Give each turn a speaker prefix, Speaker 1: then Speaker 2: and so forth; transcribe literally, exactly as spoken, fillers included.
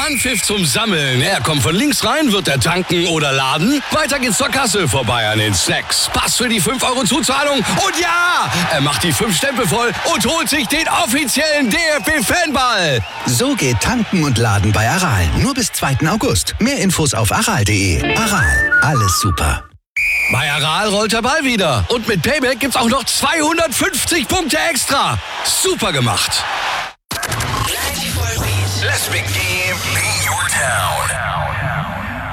Speaker 1: Anpfiff zum Sammeln. Er kommt von links rein, wird er tanken oder laden. Weiter geht's zur Kasse, vorbei an den Snacks. Pass für die fünf Euro Zuzahlung. Und ja, er macht die fünf Stempel voll und holt sich den offiziellen D F B-Fanball.
Speaker 2: So geht tanken und laden bei Aral. Nur bis zweiten August. Mehr Infos auf aral punkt de. Aral, alles super.
Speaker 1: Bei Aral rollt der Ball wieder. Und mit Payback gibt's auch noch zweihundertfünfzig Punkte extra. Super gemacht.
Speaker 3: Let's begin.